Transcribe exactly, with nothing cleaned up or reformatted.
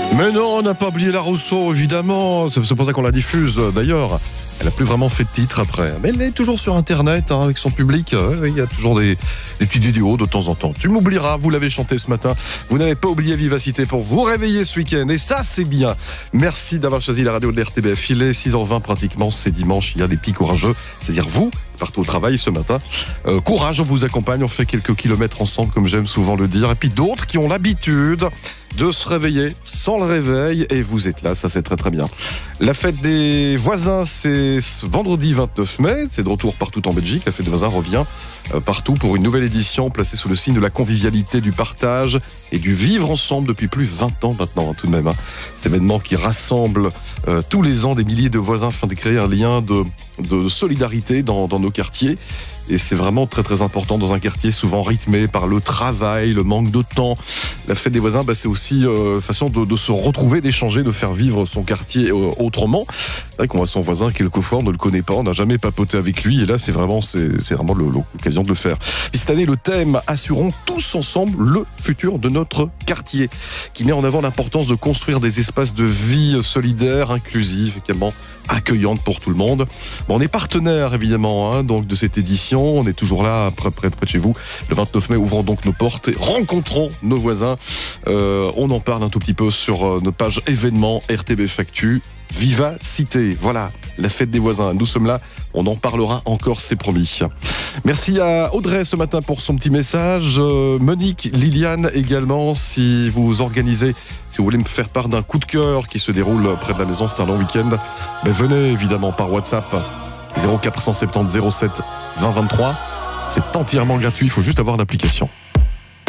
Mais non, on n'a pas oublié la Rousseau, évidemment. C'est pour ça qu'on la diffuse, d'ailleurs. Elle n'a plus vraiment fait de titre après. Mais elle est toujours sur Internet, hein, avec son public. Il y a toujours des, des petites vidéos de temps en temps. Tu m'oublieras, vous l'avez chanté ce matin. Vous n'avez pas oublié Vivacité pour vous réveiller ce week-end. Et ça, c'est bien. Merci d'avoir choisi la radio de l'R T B F. Il est six heures vingt pratiquement, c'est dimanche. Il y a des petits courageux, c'est-à-dire vous, partout au travail ce matin. Euh, courage, on vous accompagne. On fait quelques kilomètres ensemble, comme j'aime souvent le dire. Et puis d'autres qui ont l'habitude de se réveiller sans le réveil, et vous êtes là, ça c'est très très bien. La fête des voisins, c'est ce vendredi vingt-neuf mai, c'est de retour partout en Belgique. La fête des voisins revient euh, partout pour une nouvelle édition placée sous le signe de la convivialité, du partage et du vivre ensemble depuis plus de vingt ans maintenant, hein, tout de même. Hein. Cet événement qui rassemble euh, tous les ans des milliers de voisins afin de créer un lien de, de solidarité dans, dans nos quartiers. Et c'est vraiment très très important dans un quartier souvent rythmé par le travail, le manque de temps. La fête des voisins, bah, c'est aussi euh, façon de, de se retrouver, d'échanger, de faire vivre son quartier euh, autrement. C'est vrai qu'on voit son voisin quelquefois, on ne le connaît pas, on n'a jamais papoté avec lui. Et là, c'est vraiment, c'est, c'est vraiment le, l'occasion de le faire. Puis cette année, le thème « Assurons tous ensemble le futur de notre quartier » qui met en avant l'importance de construire des espaces de vie solidaires, inclusifs, également accueillantes pour tout le monde. Bon, on est partenaire évidemment hein, donc de cette édition. On est toujours là, près, près, près de chez vous. Le vingt-neuf mai, ouvrons donc nos portes et rencontrons nos voisins. Euh, on en parle un tout petit peu sur euh, notre page événements R T B F Actu. Vivacité, voilà, la fête des voisins. Nous sommes là, on en parlera encore, c'est promis. Merci à Audrey ce matin pour son petit message. Euh, Monique, Liliane également, si vous organisez, si vous voulez me faire part d'un coup de cœur qui se déroule près de la maison, c'est un long week-end, ben venez évidemment par WhatsApp zéro quatre cent soixante-dix zéro sept vingt vingt-trois. C'est entièrement gratuit, il faut juste avoir l'application.